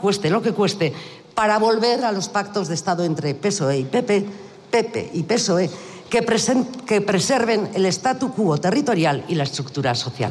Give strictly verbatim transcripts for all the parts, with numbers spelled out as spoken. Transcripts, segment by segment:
cueste lo que cueste, para volver a los pactos de Estado entre P S O E y P P, P P y P S O E, que, presen, que preserven el statu quo territorial y la estructura social.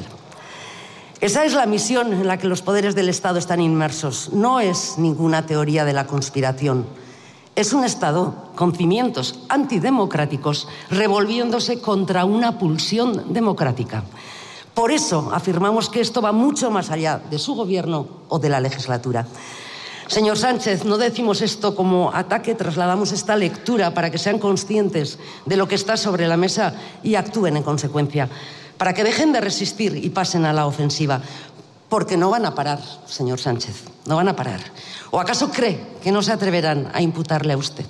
Esa es la misión en la que los poderes del Estado están inmersos. No es ninguna teoría de la conspiración. Es un Estado con cimientos antidemocráticos revolviéndose contra una pulsión democrática. Por eso afirmamos que esto va mucho más allá de su gobierno o de la legislatura. Señor Sánchez, no decimos esto como ataque, trasladamos esta lectura para que sean conscientes de lo que está sobre la mesa y actúen en consecuencia, para que dejen de resistir y pasen a la ofensiva, porque no van a parar, señor Sánchez, no van a parar. ¿O acaso cree que no se atreverán a imputarle a usted?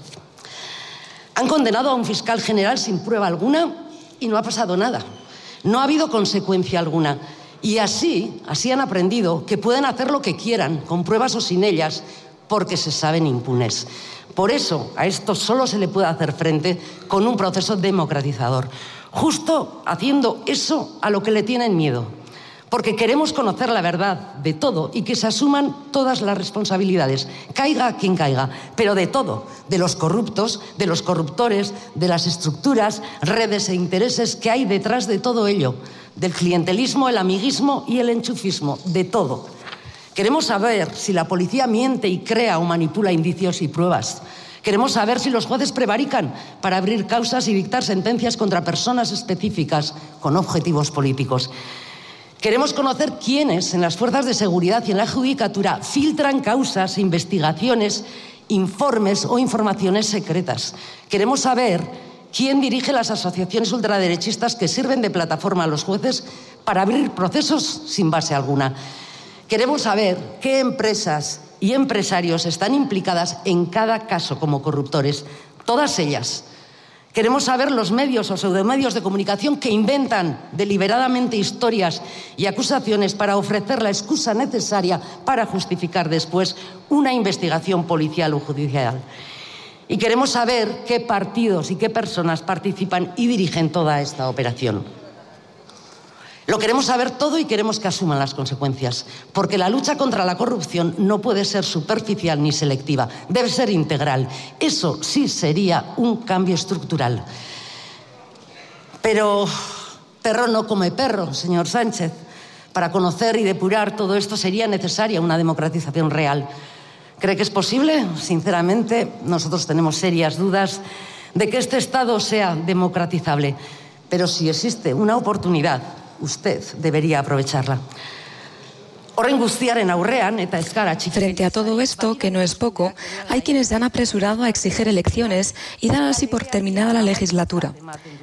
Han condenado a un fiscal general sin prueba alguna y no ha pasado nada. No ha habido consecuencia alguna. Y así, así han aprendido que pueden hacer lo que quieran, con pruebas o sin ellas, porque se saben impunes. Por eso, a esto solo se le puede hacer frente con un proceso democratizador, justo haciendo eso a lo que le tienen miedo. Porque queremos conocer la verdad de todo y que se asuman todas las responsabilidades, caiga quien caiga, pero de todo, de los corruptos, de los corruptores, de las estructuras, redes e intereses que hay detrás de todo ello, del clientelismo, el amiguismo y el enchufismo, de todo. Queremos saber si la policía miente y crea o manipula indicios y pruebas. Queremos saber si los jueces prevarican para abrir causas y dictar sentencias contra personas específicas con objetivos políticos. Queremos conocer quiénes en las fuerzas de seguridad y en la judicatura filtran causas, investigaciones, informes o informaciones secretas. Queremos saber quién dirige las asociaciones ultraderechistas que sirven de plataforma a los jueces para abrir procesos sin base alguna. Queremos saber qué empresas y empresarios están implicadas en cada caso como corruptores, todas ellas. Queremos saber los medios o pseudomedios de comunicación que inventan deliberadamente historias y acusaciones para ofrecer la excusa necesaria para justificar después una investigación policial o judicial. Y queremos saber qué partidos y qué personas participan y dirigen toda esta operación. Lo queremos saber todo y queremos que asuman las consecuencias, porque la lucha contra la corrupción no puede ser superficial ni selectiva, debe ser integral. Eso sí sería un cambio estructural. Pero perro no come perro, señor Sánchez. Para conocer y depurar todo esto sería necesaria una democratización real. ¿Cree que es posible? Sinceramente, nosotros tenemos serias dudas de que este Estado sea democratizable. Pero si existe una oportunidad, usted debería aprovecharla. Frente a todo esto, que no es poco, hay quienes se han apresurado a exigir elecciones y dan así por terminada la legislatura.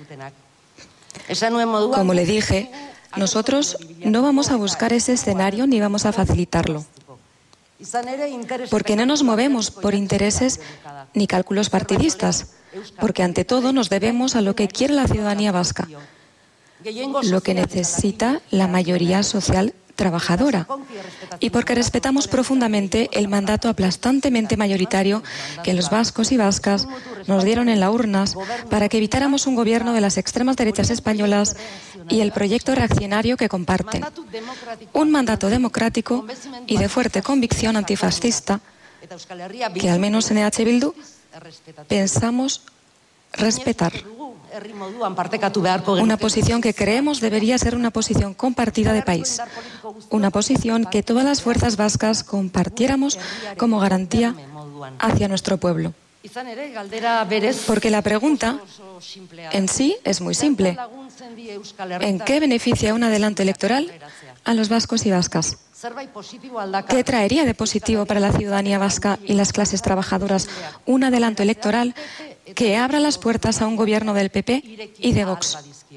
Como le dije, nosotros no vamos a buscar ese escenario ni vamos a facilitarlo. Porque no nos movemos por intereses ni cálculos partidistas, porque ante todo nos debemos a lo que quiere la ciudadanía vasca, lo que necesita la mayoría social trabajadora, y porque respetamos profundamente el mandato aplastantemente mayoritario que los vascos y vascas nos dieron en las urnas para que evitáramos un gobierno de las extremas derechas españolas y el proyecto reaccionario que comparten. Un mandato democrático y de fuerte convicción antifascista que al menos en E H Bildu pensamos respetar. Una posición que creemos debería ser una posición compartida de país. Una posición que todas las fuerzas vascas compartiéramos como garantía hacia nuestro pueblo. Porque la pregunta en sí es muy simple. ¿En qué beneficia un adelanto electoral a los vascos y vascas? ¿Qué traería de positivo para la ciudadanía vasca y las clases trabajadoras un adelanto electoral que abra las puertas a un gobierno del P P y de Vox?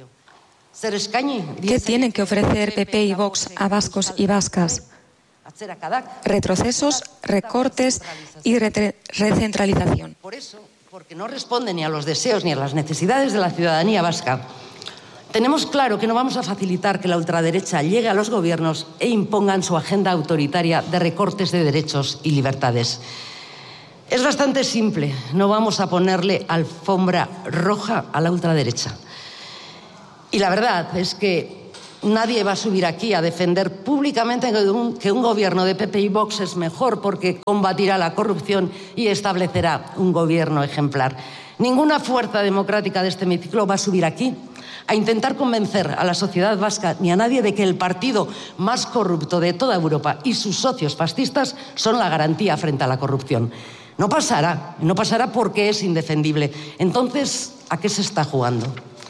¿Qué tienen que ofrecer P P y Vox a vascos y vascas? Retrocesos, recortes y recentralización. Por eso, porque no responde ni a los deseos ni a las necesidades de la ciudadanía vasca, tenemos claro que no vamos a facilitar que la ultraderecha llegue a los gobiernos e impongan su agenda autoritaria de recortes de derechos y libertades. Es bastante simple, no vamos a ponerle alfombra roja a la ultraderecha. Y la verdad es que nadie va a subir aquí a defender públicamente que un, que un gobierno de P P y Vox es mejor porque combatirá la corrupción y establecerá un gobierno ejemplar. Ninguna fuerza democrática de este hemiciclo va a subir aquí a intentar convencer a la sociedad vasca ni a nadie de que el partido más corrupto de toda Europa y sus socios fascistas son la garantía frente a la corrupción. No pasará, no pasará porque es indefendible. Entonces, ¿a qué se está jugando?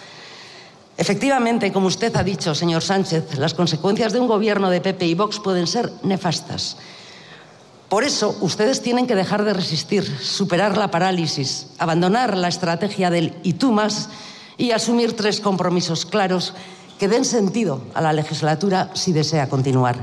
Efectivamente, como usted ha dicho, señor Sánchez, las consecuencias de un gobierno de P P y Vox pueden ser nefastas. Por eso, ustedes tienen que dejar de resistir, superar la parálisis, abandonar la estrategia del y tú más y asumir tres compromisos claros que den sentido a la legislatura si desea continuar.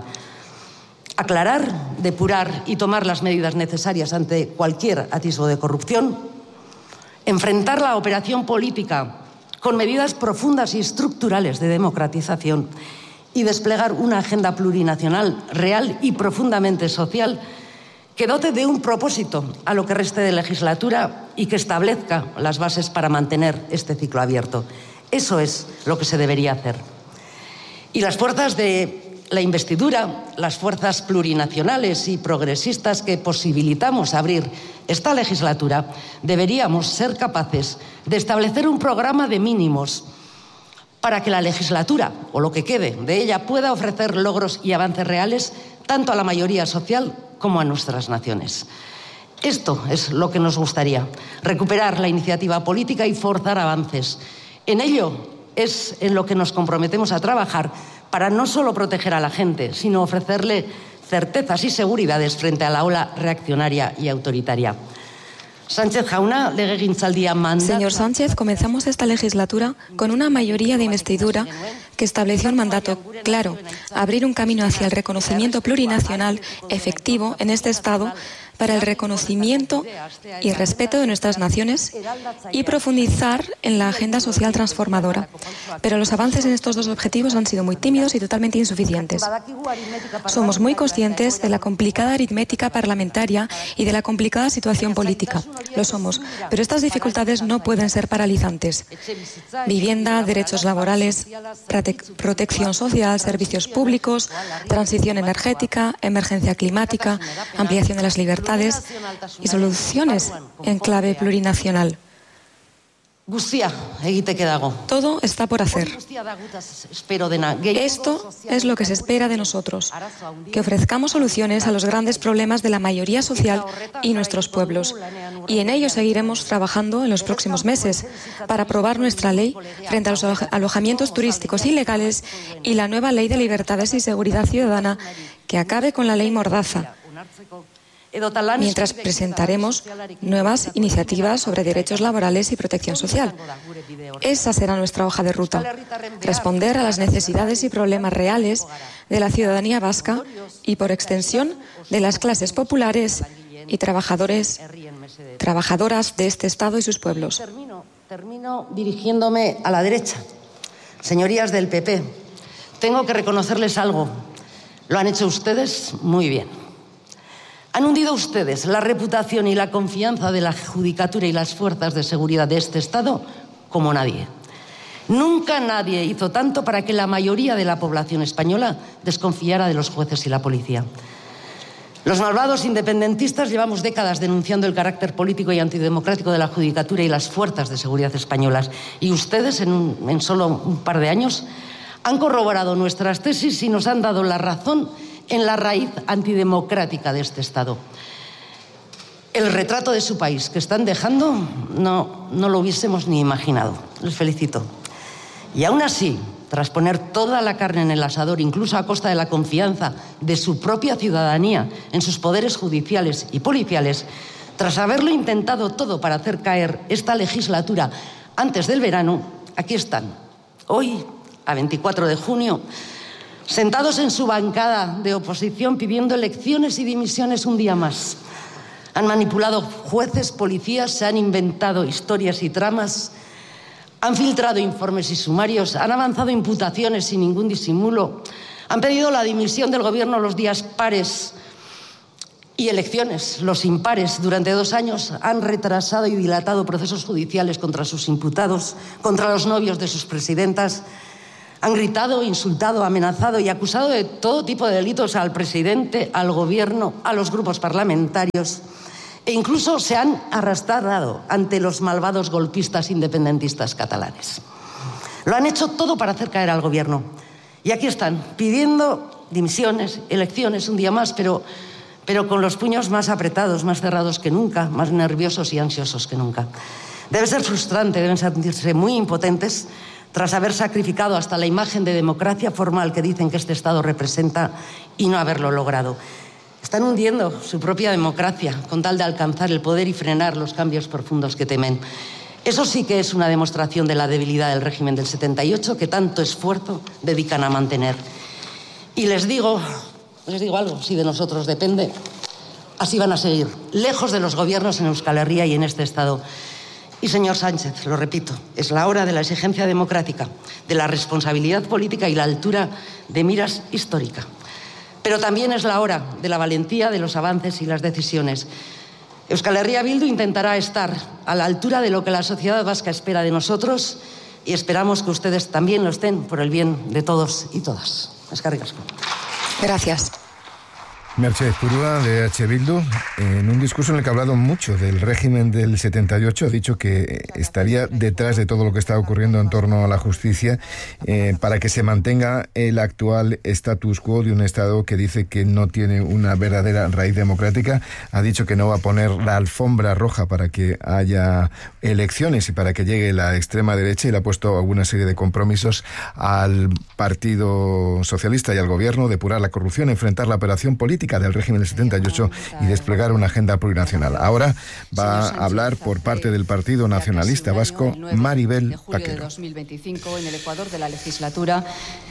Aclarar, depurar y tomar las medidas necesarias ante cualquier atisbo de corrupción. Enfrentar la operación política con medidas profundas y estructurales de democratización y desplegar una agenda plurinacional real y profundamente social que dote de un propósito a lo que reste de legislatura y que establezca las bases para mantener este ciclo abierto. Eso es lo que se debería hacer. Y las fuerzas de la investidura, las fuerzas plurinacionales y progresistas que posibilitamos abrir esta legislatura, deberíamos ser capaces de establecer un programa de mínimos para que la legislatura, o lo que quede de ella, pueda ofrecer logros y avances reales tanto a la mayoría social como a nuestras naciones. Esto es lo que nos gustaría, recuperar la iniciativa política y forzar avances. En ello es en lo que nos comprometemos a trabajar para no solo proteger a la gente, sino ofrecerle certezas y seguridades frente a la ola reaccionaria y autoritaria. Sánchez jauna, legegintzaldia mandat. Señor Sánchez, comenzamos esta legislatura con una mayoría de investidura que estableció un mandato claro, abrir un camino hacia el reconocimiento plurinacional efectivo en este Estado para el reconocimiento y respeto de nuestras naciones y profundizar en la agenda social transformadora. Pero los avances en estos dos objetivos han sido muy tímidos y totalmente insuficientes. Somos muy conscientes de la complicada aritmética parlamentaria y de la complicada situación política. Lo somos, pero estas dificultades no pueden ser paralizantes. Vivienda, derechos laborales, prote- protección social, servicios públicos, transición energética, emergencia climática, ampliación de las libertades y soluciones en clave plurinacional. Todo está por hacer. Esto es lo que se espera de nosotros, que ofrezcamos soluciones a los grandes problemas de la mayoría social y nuestros pueblos. Y en ello seguiremos trabajando en los próximos meses para aprobar nuestra ley frente a los alojamientos turísticos ilegales y la nueva ley de libertades y seguridad ciudadana que acabe con la ley Mordaza, mientras presentaremos nuevas iniciativas sobre derechos laborales y protección social. Esa será nuestra hoja de ruta, responder a las necesidades y problemas reales de la ciudadanía vasca y, por extensión, de las clases populares y trabajadores, trabajadoras de este Estado y sus pueblos. Termino, termino dirigiéndome a la derecha. Señorías del P P, tengo que reconocerles algo. Lo han hecho ustedes muy bien. Han hundido ustedes la reputación y la confianza de la judicatura y las fuerzas de seguridad de este Estado como nadie. Nunca nadie hizo tanto para que la mayoría de la población española desconfiara de los jueces y la policía. Los malvados independentistas llevamos décadas denunciando el carácter político y antidemocrático de la judicatura y las fuerzas de seguridad españolas. Y ustedes, en, un, en solo un par de años, han corroborado nuestras tesis y nos han dado la razón en la raíz antidemocrática de este Estado. El retrato de su país que están dejando no, no lo hubiésemos ni imaginado. Les felicito. Y aún así, tras poner toda la carne en el asador, incluso a costa de la confianza de su propia ciudadanía en sus poderes judiciales y policiales, tras haberlo intentado todo para hacer caer esta legislatura antes del verano, aquí están, hoy, a veinticuatro de junio, sentados en su bancada de oposición pidiendo elecciones y dimisiones un día más. Han manipulado jueces, policías, se han inventado historias y tramas, han filtrado informes y sumarios, han avanzado imputaciones sin ningún disimulo, han pedido la dimisión del gobierno los días pares y elecciones los impares. Durante dos años han retrasado y dilatado procesos judiciales contra sus imputados, contra los novios de sus presidentas. Han gritado, insultado, amenazado y acusado de todo tipo de delitos al presidente, al gobierno, a los grupos parlamentarios e incluso se han arrastrado ante los malvados golpistas independentistas catalanes. Lo han hecho todo para hacer caer al gobierno. Y aquí están, pidiendo dimisiones, elecciones un día más, pero, pero con los puños más apretados, más cerrados que nunca, más nerviosos y ansiosos que nunca. Debe ser frustrante, deben sentirse muy impotentes tras haber sacrificado hasta la imagen de democracia formal que dicen que este Estado representa y no haberlo logrado. Están hundiendo su propia democracia con tal de alcanzar el poder y frenar los cambios profundos que temen. Eso sí que es una demostración de la debilidad del régimen del setenta y ocho que tanto esfuerzo dedican a mantener. Y les digo, les digo algo, si de nosotros depende, así van a seguir, lejos de los gobiernos en Euskal Herria y en este Estado. Y señor Sánchez, lo repito, es la hora de la exigencia democrática, de la responsabilidad política y la altura de miras histórica. Pero también es la hora de la valentía de los avances y las decisiones. Euskal Herria Bildu intentará estar a la altura de lo que la sociedad vasca espera de nosotros y esperamos que ustedes también lo estén por el bien de todos y todas. Eskerrik asko. Gracias. Merche Ezpurua, de H. Bildu, en un discurso en el que ha hablado mucho del régimen del setenta y ocho, ha dicho que estaría detrás de todo lo que está ocurriendo en torno a la justicia eh, para que se mantenga el actual status quo de un Estado que dice que no tiene una verdadera raíz democrática. Ha dicho que no va a poner la alfombra roja para que haya elecciones y para que llegue la extrema derecha, y le ha puesto alguna serie de compromisos al Partido Socialista y al Gobierno: depurar la corrupción, enfrentar la operación política del régimen del setenta y ocho y desplegar una agenda plurinacional. Ahora va a hablar por parte del Partido Nacionalista Vasco Maribel Paquero. De dos mil veinticinco, en el Ecuador de la legislatura,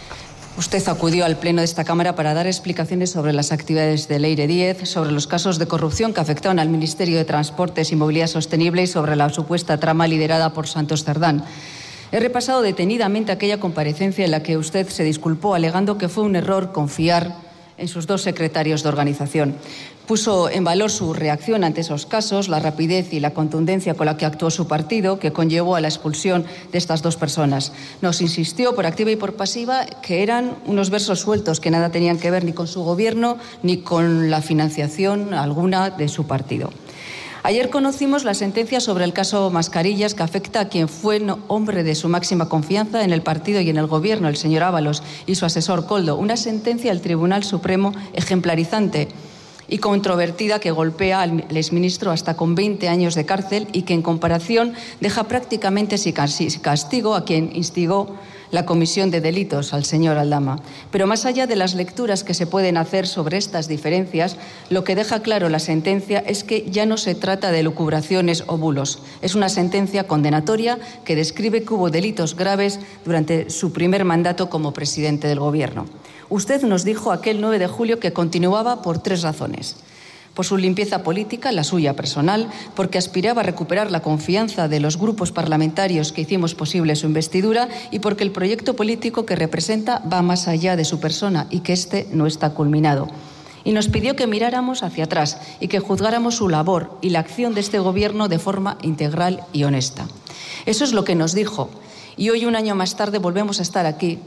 usted acudió al Pleno de esta Cámara para dar explicaciones sobre las actividades de Leire Díez, sobre los casos de corrupción que afectaron al Ministerio de Transportes y Movilidad Sostenible y sobre la supuesta trama liderada por Santos Cerdán. He repasado detenidamente aquella comparecencia en la que usted se disculpó alegando que fue un error confiar en sus dos secretarios de organización. Puso en valor su reacción ante esos casos, la rapidez y la contundencia con la que actuó su partido, que conllevó a la expulsión de estas dos personas. Nos insistió por activa y por pasiva que eran unos versos sueltos que nada tenían que ver ni con su gobierno ni con la financiación alguna de su partido. Ayer conocimos la sentencia sobre el caso Mascarillas, que afecta a quien fue hombre de su máxima confianza en el partido y en el gobierno, el señor Ábalos, y su asesor Koldo. Una sentencia del Tribunal Supremo ejemplarizante y controvertida que golpea al exministro hasta con veinte años de cárcel y que en comparación deja prácticamente sin castigo a quien instigó la comisión de delitos, al señor Aldama. Pero más allá de las lecturas que se pueden hacer sobre estas diferencias, lo que deja claro la sentencia es que ya no se trata de elucubraciones o bulos. Es una sentencia condenatoria que describe que hubo delitos graves durante su primer mandato como presidente del Gobierno. Usted nos dijo aquel nueve de julio que continuaba por tres razones: por su limpieza política, la suya personal, porque aspiraba a recuperar la confianza de los grupos parlamentarios que hicimos posible su investidura, y porque el proyecto político que representa va más allá de su persona y que éste no está culminado. Y nos pidió que miráramos hacia atrás y que juzgáramos su labor y la acción de este Gobierno de forma integral y honesta. Eso es lo que nos dijo, y hoy, un año más tarde, volvemos a estar aquí.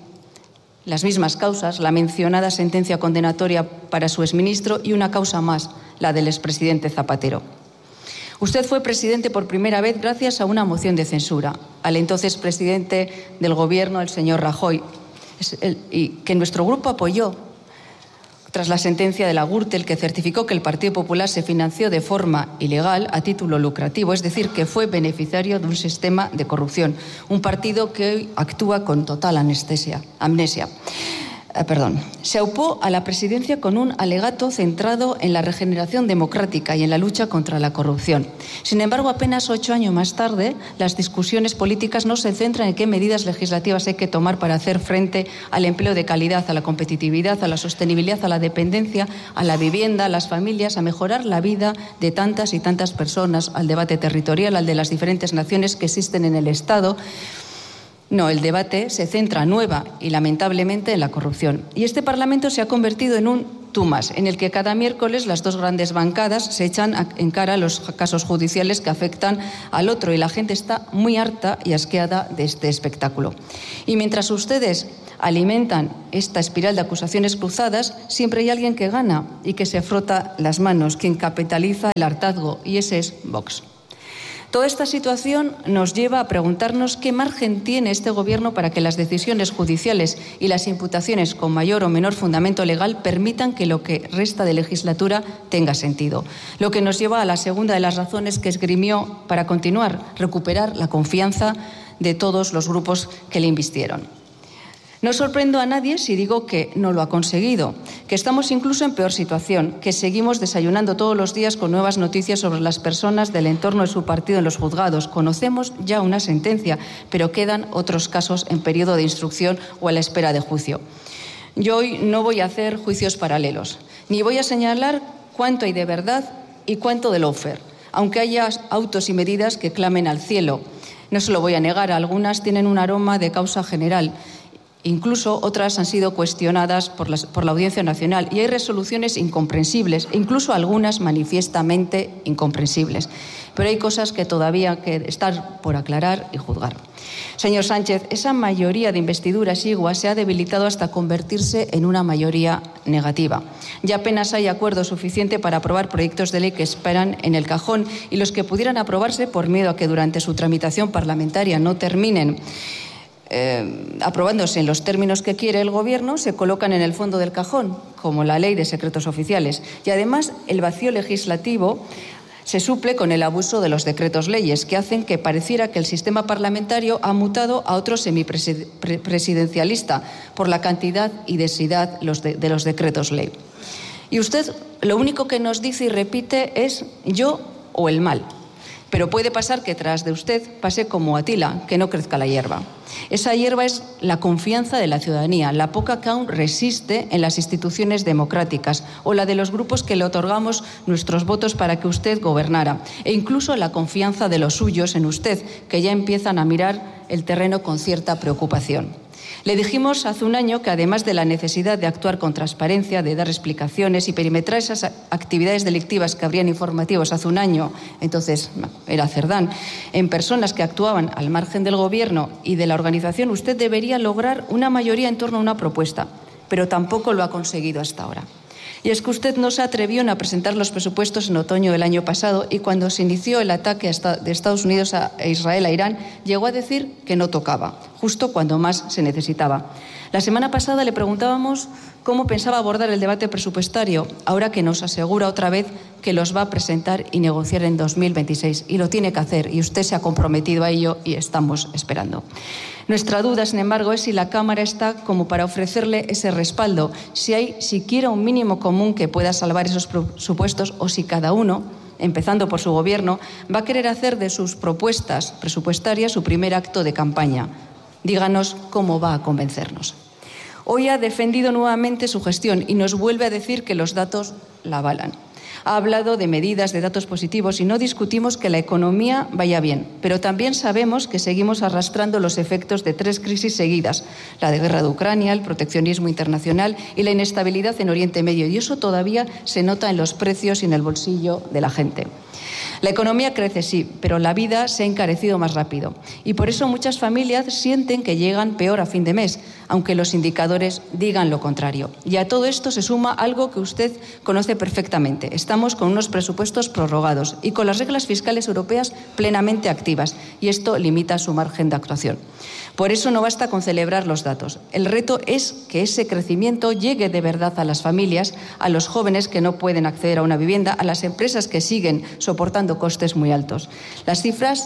Las mismas causas, la mencionada sentencia condenatoria para su exministro y una causa más, la del expresidente Zapatero. Usted fue presidente por primera vez gracias a una moción de censura al entonces presidente del Gobierno, el señor Rajoy, y que nuestro grupo apoyó tras la sentencia de la Gürtel, que certificó que el Partido Popular se financió de forma ilegal a título lucrativo, es decir, que fue beneficiario de un sistema de corrupción. Un partido que hoy actúa con total anestesia, amnesia. Eh, perdón. Se aupó a la presidencia con un alegato centrado en la regeneración democrática y en la lucha contra la corrupción. Sin embargo, apenas ocho años más tarde, las discusiones políticas no se centran en qué medidas legislativas hay que tomar para hacer frente al empleo de calidad, a la competitividad, a la sostenibilidad, a la dependencia, a la vivienda, a las familias, a mejorar la vida de tantas y tantas personas, al debate territorial, al de las diferentes naciones que existen en el Estado. No, el debate se centra nueva y lamentablemente en la corrupción. Y este Parlamento se ha convertido en un tú más, en el que cada miércoles las dos grandes bancadas se echan en cara los casos judiciales que afectan al otro, y la gente está muy harta y asqueada de este espectáculo. Y mientras ustedes alimentan esta espiral de acusaciones cruzadas, siempre hay alguien que gana y que se frota las manos, quien capitaliza el hartazgo, y ese es Vox. Toda esta situación nos lleva a preguntarnos qué margen tiene este Gobierno para que las decisiones judiciales y las imputaciones con mayor o menor fundamento legal permitan que lo que resta de legislatura tenga sentido. Lo que nos lleva a la segunda de las razones que esgrimió para continuar, recuperar la confianza de todos los grupos que le invistieron. No sorprendo a nadie si digo que no lo ha conseguido, que estamos incluso en peor situación, que seguimos desayunando todos los días con nuevas noticias sobre las personas del entorno de su partido en los juzgados. Conocemos ya una sentencia, pero quedan otros casos en periodo de instrucción o a la espera de juicio. Yo hoy no voy a hacer juicios paralelos, ni voy a señalar cuánto hay de verdad y cuánto de lawfare, aunque haya autos y medidas que clamen al cielo. No se lo voy a negar, algunas tienen un aroma de causa general. Incluso otras han sido cuestionadas por, las, por la Audiencia Nacional y hay resoluciones incomprensibles, e incluso algunas manifiestamente incomprensibles. Pero hay cosas que todavía que están por aclarar y juzgar. Señor Sánchez, esa mayoría de investidura exigua se ha debilitado hasta convertirse en una mayoría negativa. Ya apenas hay acuerdo suficiente para aprobar proyectos de ley que esperan en el cajón y los que pudieran aprobarse por miedo a que durante su tramitación parlamentaria no terminen Eh, aprobándose en los términos que quiere el Gobierno, se colocan en el fondo del cajón, como la Ley de Secretos Oficiales. Y además, el vacío legislativo se suple con el abuso de los decretos leyes, que hacen que pareciera que el sistema parlamentario ha mutado a otro semipresidencialista por la cantidad y densidad de los decretos ley. Y usted lo único que nos dice y repite es yo o el mal. Pero puede pasar que tras de usted pase como Atila, que no crezca la hierba. Esa hierba es la confianza de la ciudadanía, la poca que aún resiste en las instituciones democráticas o la de los grupos que le otorgamos nuestros votos para que usted gobernara, e incluso la confianza de los suyos en usted, que ya empiezan a mirar el terreno con cierta preocupación. Le dijimos hace un año que además de la necesidad de actuar con transparencia, de dar explicaciones y perimetrar esas actividades delictivas que habrían informativos hace un año, entonces era Cerdán, en personas que actuaban al margen del Gobierno y de la organización, usted debería lograr una mayoría en torno a una propuesta, pero tampoco lo ha conseguido hasta ahora. Y es que usted no se atrevió a presentar los presupuestos en otoño del año pasado y cuando se inició el ataque de Estados Unidos a Israel, a Irán, llegó a decir que no tocaba, justo cuando más se necesitaba. La semana pasada le preguntábamos cómo pensaba abordar el debate presupuestario, ahora que nos asegura otra vez que los va a presentar y negociar en dos mil veintiséis. Y lo tiene que hacer, y usted se ha comprometido a ello y estamos esperando. Nuestra duda, sin embargo, es si la Cámara está como para ofrecerle ese respaldo, si hay siquiera un mínimo común que pueda salvar esos presupuestos o si cada uno, empezando por su Gobierno, va a querer hacer de sus propuestas presupuestarias su primer acto de campaña. Díganos cómo va a convencernos. Hoy ha defendido nuevamente su gestión y nos vuelve a decir que los datos la avalan. Ha hablado de medidas, de datos positivos y no discutimos que la economía vaya bien, pero también sabemos que seguimos arrastrando los efectos de tres crisis seguidas, la de guerra de Ucrania, el proteccionismo internacional y la inestabilidad en Oriente Medio, y eso todavía se nota en los precios y en el bolsillo de la gente. La economía crece, sí, pero la vida se ha encarecido más rápido y por eso muchas familias sienten que llegan peor a fin de mes, aunque los indicadores digan lo contrario. Y a todo esto se suma algo que usted conoce perfectamente. Estamos con unos presupuestos prorrogados y con las reglas fiscales europeas plenamente activas, y esto limita su margen de actuación. Por eso no basta con celebrar los datos. El reto es que ese crecimiento llegue de verdad a las familias, a los jóvenes que no pueden acceder a una vivienda, a las empresas que siguen soportando costes muy altos. Las cifras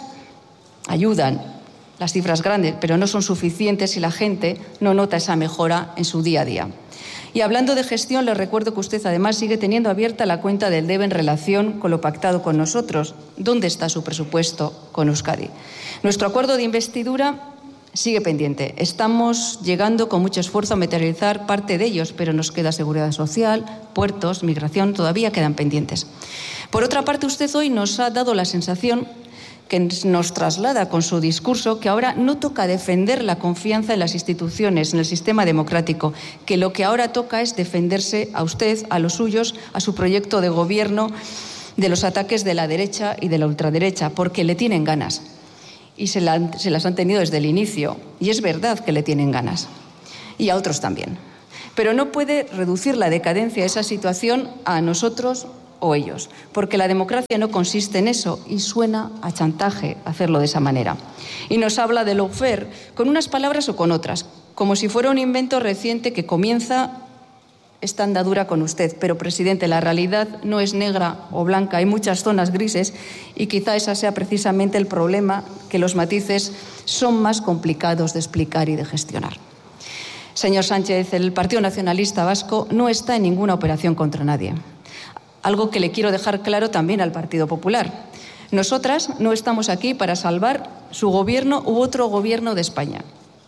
ayudan, las cifras grandes, pero no son suficientes si la gente no nota esa mejora en su día a día. Y hablando de gestión, le recuerdo que usted además sigue teniendo abierta la cuenta del D E B en relación con lo pactado con nosotros. ¿Dónde está su presupuesto con Euskadi? Nuestro acuerdo de investidura sigue pendiente. Estamos llegando con mucho esfuerzo a materializar parte de ellos, pero nos queda seguridad social, puertos, migración, todavía quedan pendientes. Por otra parte, usted hoy nos ha dado la sensación que nos traslada con su discurso que ahora no toca defender la confianza en las instituciones, en el sistema democrático, que lo que ahora toca es defenderse a usted, a los suyos, a su proyecto de gobierno, de los ataques de la derecha y de la ultraderecha, porque le tienen ganas. Y se, la, se las han tenido desde el inicio. Y es verdad que le tienen ganas. y a otros también. Pero no puede reducir la decadencia de esa situación a nosotros o ellos, porque la democracia no consiste en eso y suena a chantaje hacerlo de esa manera. Y nos habla de lawfare con unas palabras o con otras, como si fuera un invento reciente que comienza esta andadura con usted. Pero, presidente, la realidad no es negra o blanca, hay muchas zonas grises y quizá ese sea precisamente el problema, que los matices son más complicados de explicar y de gestionar. Señor Sánchez, el Partido Nacionalista Vasco no está en ninguna operación contra nadie. Algo que le quiero dejar claro también al Partido Popular. Nosotras no estamos aquí para salvar su gobierno u otro gobierno de España.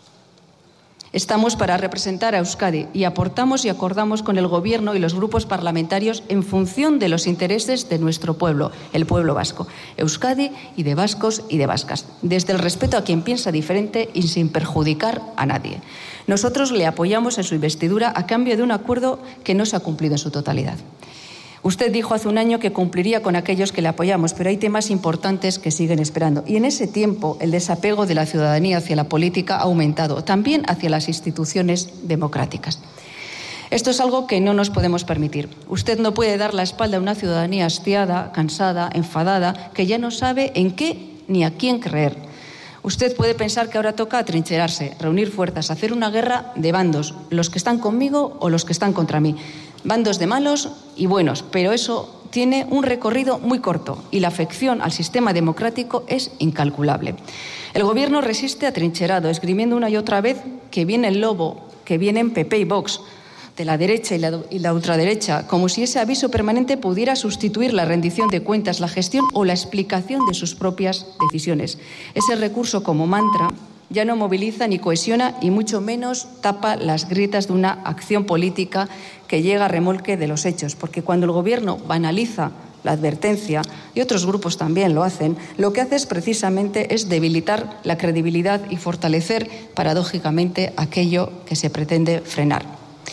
Estamos para representar a Euskadi y aportamos y acordamos con el Gobierno y los grupos parlamentarios en función de los intereses de nuestro pueblo, el pueblo vasco, Euskadi y de vascos y de vascas, desde el respeto a quien piensa diferente y sin perjudicar a nadie. Nosotros le apoyamos en su investidura a cambio de un acuerdo que no se ha cumplido en su totalidad. Usted dijo hace un año que cumpliría con aquellos que le apoyamos, pero hay temas importantes que siguen esperando. Y en ese tiempo el desapego de la ciudadanía hacia la política ha aumentado, también hacia las instituciones democráticas. Esto es algo que no nos podemos permitir. Usted no puede dar la espalda a una ciudadanía hastiada, cansada, enfadada, que ya no sabe en qué ni a quién creer. Usted puede pensar que ahora toca atrincherarse, reunir fuerzas, hacer una guerra de bandos, los que están conmigo o los que están contra mí. Bandos de malos y buenos, pero eso tiene un recorrido muy corto y la afección al sistema democrático es incalculable. El Gobierno resiste atrincherado, esgrimiendo una y otra vez que viene el lobo, que vienen P P y Vox, de la derecha y la, y la ultraderecha, como si ese aviso permanente pudiera sustituir la rendición de cuentas, la gestión o la explicación de sus propias decisiones. Ese recurso como mantra ya no moviliza ni cohesiona y mucho menos tapa las grietas de una acción política que llega a remolque de los hechos, porque cuando el Gobierno banaliza la advertencia, y otros grupos también lo hacen, lo que hace es precisamente es debilitar la credibilidad y fortalecer paradójicamente aquello que se pretende frenar.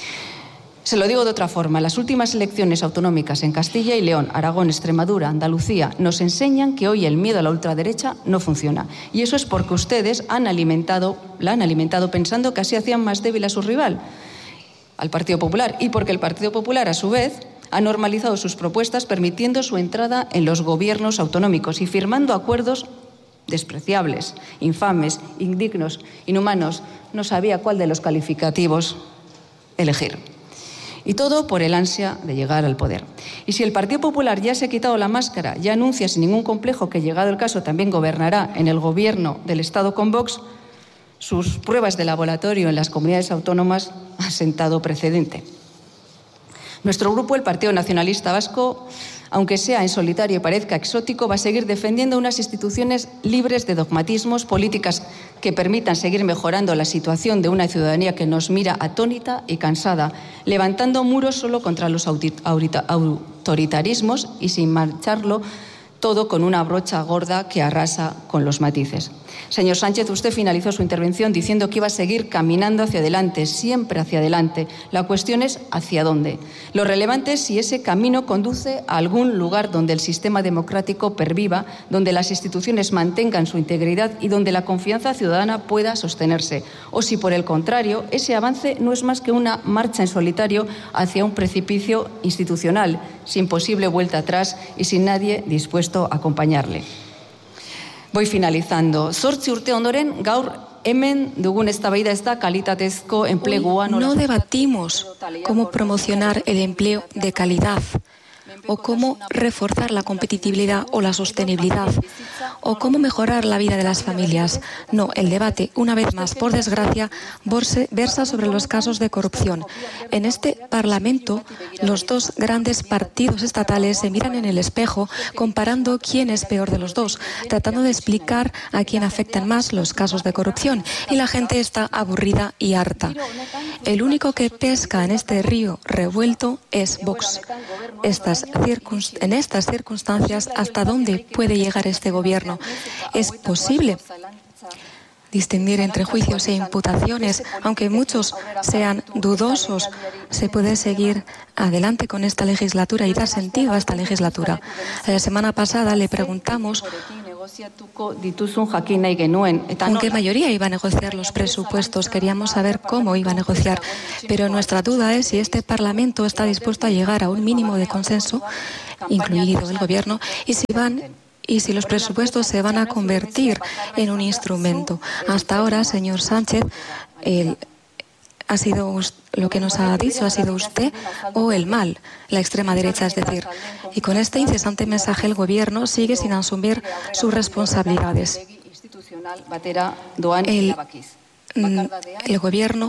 Se lo digo de otra forma, las últimas elecciones autonómicas en Castilla y León, Aragón, Extremadura, Andalucía, nos enseñan que hoy el miedo a la ultraderecha no funciona. Y eso es porque ustedes han alimentado, la han alimentado pensando que así hacían más débil a su rival, al Partido Popular, y porque el Partido Popular, a su vez, ha normalizado sus propuestas permitiendo su entrada en los gobiernos autonómicos y firmando acuerdos despreciables, infames, indignos, inhumanos. No sabía cuál de los calificativos elegir. Y todo por el ansia de llegar al poder. Y si el Partido Popular ya se ha quitado la máscara, ya anuncia sin ningún complejo que, llegado el caso, también gobernará en el gobierno del Estado con Vox, sus pruebas de laboratorio en las comunidades autónomas han sentado precedente. Nuestro grupo, el Partido Nacionalista Vasco, aunque sea en solitario y parezca exótico, va a seguir defendiendo unas instituciones libres de dogmatismos, políticas que permitan seguir mejorando la situación de una ciudadanía que nos mira atónita y cansada, levantando muros solo contra los autoritarismos y sin marcharlo todo con una brocha gorda que arrasa con los matices. Señor Sánchez, usted finalizó su intervención diciendo que iba a seguir caminando hacia adelante, siempre hacia adelante. La cuestión es ¿hacia dónde? Lo relevante es si ese camino conduce a algún lugar donde el sistema democrático perviva, donde las instituciones mantengan su integridad y donde la confianza ciudadana pueda sostenerse. O si, por el contrario, ese avance no es más que una marcha en solitario hacia un precipicio institucional, sin posible vuelta atrás y sin nadie dispuesto a acompañarle. Voy finalizando. Zortzi urte ondoren, gaur hemen dugun eztabaida ez da kalitatezko enplegua. No debatimos cómo promocionar el empleo de calidad o cómo reforzar la competitividad o la sostenibilidad o cómo mejorar la vida de las familias. No, el debate, una vez más, por desgracia, versa sobre los casos de corrupción. En este Parlamento, los dos grandes partidos estatales se miran en el espejo comparando quién es peor de los dos, tratando de explicar a quién afectan más los casos de corrupción, y la gente está aburrida y harta. El único que pesca en este río revuelto es Vox. Estas en estas circunstancias, ¿hasta dónde puede llegar este gobierno? ¿Es posible distinguir entre juicios e imputaciones? Aunque muchos sean dudosos, ¿se puede seguir adelante con esta legislatura y dar sentido a esta legislatura? La semana pasada le preguntamos ¿Con qué mayoría iba a negociar los presupuestos? Queríamos saber cómo iba a negociar, pero nuestra duda es si este Parlamento está dispuesto a llegar a un mínimo de consenso, incluido el Gobierno, y si van y si los presupuestos se van a convertir en un instrumento. Hasta ahora, señor Sánchez, el ha sido lo que nos ha dicho, ha sido usted o el mal, la extrema derecha, es decir. Y con este incesante mensaje el Gobierno sigue sin asumir sus responsabilidades. El, el Gobierno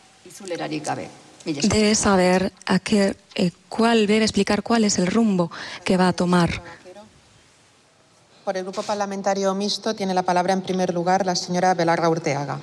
debe saber a qué, eh, cuál, debe explicar cuál es el rumbo que va a tomar. Por el Grupo Parlamentario Mixto tiene la palabra en primer lugar la señora Belarra Urteaga.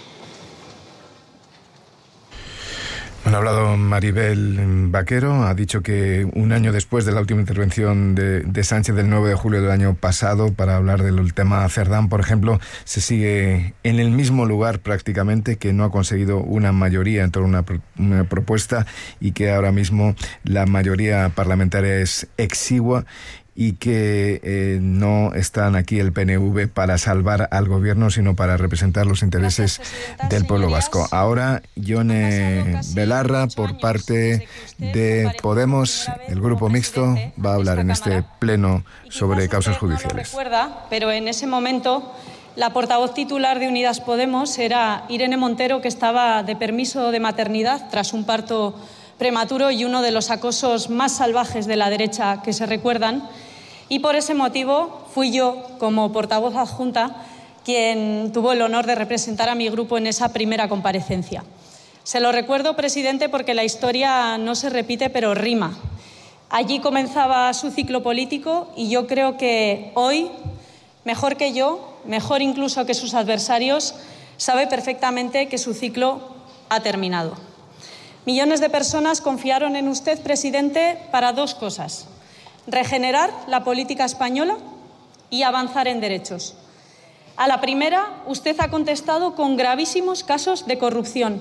Ha hablado Maribel Vaquero, ha dicho que un año después de la última intervención de, de Sánchez del nueve de julio del año pasado para hablar del tema Cerdán, por ejemplo, se sigue en el mismo lugar prácticamente, que no ha conseguido una mayoría en torno a una, una propuesta y que ahora mismo la mayoría parlamentaria es exigua y que eh, no están aquí el P N V para salvar al gobierno, sino para representar los intereses del pueblo vasco. Ahora, Ione Belarra, por parte de Podemos, el grupo mixto, va a hablar en este pleno sobre causas judiciales. No lo recuerda, pero en ese momento la portavoz titular de Unidas Podemos era Irene Montero, que estaba de permiso de maternidad tras un parto prematuro y uno de los acosos más salvajes de la derecha que se recuerdan. Y por ese motivo fui yo, como portavoz adjunta, quien tuvo el honor de representar a mi grupo en esa primera comparecencia. Se lo recuerdo, presidente, porque la historia no se repite, pero rima. Allí comenzaba su ciclo político y yo creo que hoy, mejor que yo, mejor incluso que sus adversarios, sabe perfectamente que su ciclo ha terminado. Millones de personas confiaron en usted, presidente, para dos cosas: regenerar la política española y avanzar en derechos. A la primera, usted ha contestado con gravísimos casos de corrupción.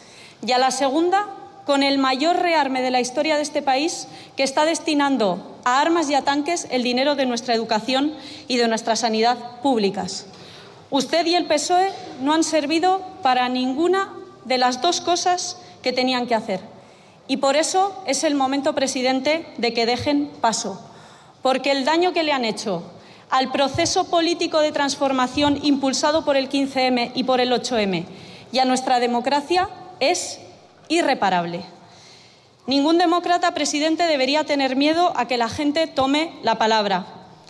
Y a la segunda, con el mayor rearme de la historia de este país, que está destinando a armas y a tanques el dinero de nuestra educación y de nuestra sanidad públicas. Usted y el P S O E no han servido para ninguna de las dos cosas que tenían que hacer. Y por eso es el momento, presidente, de que dejen paso. Porque el daño que le han hecho al proceso político de transformación impulsado por el quince eme y por el ocho eme y a nuestra democracia es irreparable. Ningún demócrata, presidente, debería tener miedo a que la gente tome la palabra.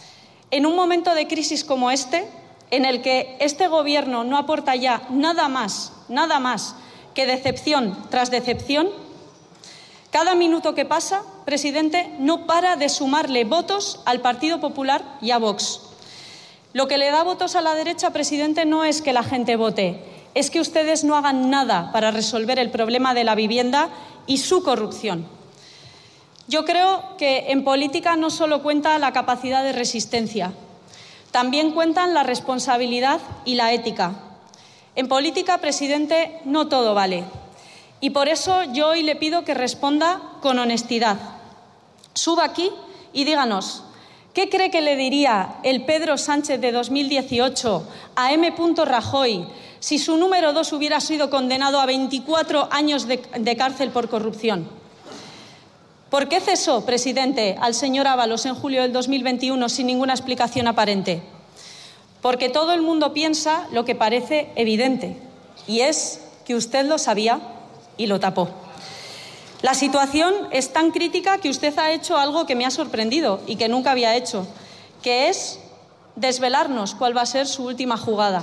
En un momento de crisis como este, en el que este Gobierno no aporta ya nada más, nada más que decepción tras decepción, cada minuto que pasa, presidente, no para de sumarle votos al Partido Popular y a Vox. Lo que le da votos a la derecha, presidente, no es que la gente vote, es que ustedes no hagan nada para resolver el problema de la vivienda y su corrupción. Yo creo que en política no solo cuenta la capacidad de resistencia, también cuentan la responsabilidad y la ética. En política, presidente, no todo vale. Y por eso yo hoy le pido que responda con honestidad. Suba aquí y díganos, ¿qué cree que le diría el Pedro Sánchez de dos mil dieciocho a M. Rajoy si su número dos hubiera sido condenado a veinticuatro años de, de cárcel por corrupción? ¿Por qué cesó, presidente, al señor Ábalos en julio del dos mil veintiuno sin ninguna explicación aparente? Porque todo el mundo piensa lo que parece evidente, y es que usted lo sabía y lo tapó. La situación es tan crítica que usted ha hecho algo que me ha sorprendido y que nunca había hecho, que es desvelarnos cuál va a ser su última jugada.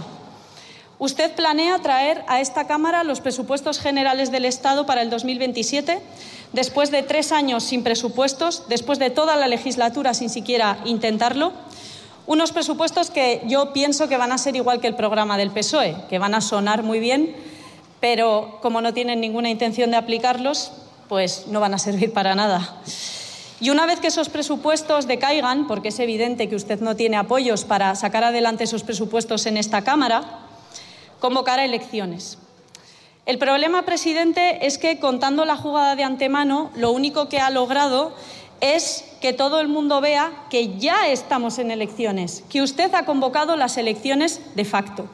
Usted planea traer a esta Cámara los presupuestos generales del Estado para el dos mil veintisiete, después de tres años sin presupuestos, después de toda la legislatura sin siquiera intentarlo, unos presupuestos que yo pienso que van a ser igual que el programa del P S O E, que van a sonar muy bien, pero como no tienen ninguna intención de aplicarlos, pues no van a servir para nada. Y una vez que esos presupuestos decaigan, porque es evidente que usted no tiene apoyos para sacar adelante esos presupuestos en esta Cámara, convocará elecciones. El problema, presidente, es que contando la jugada de antemano, lo único que ha logrado es que todo el mundo vea que ya estamos en elecciones, que usted ha convocado las elecciones de facto.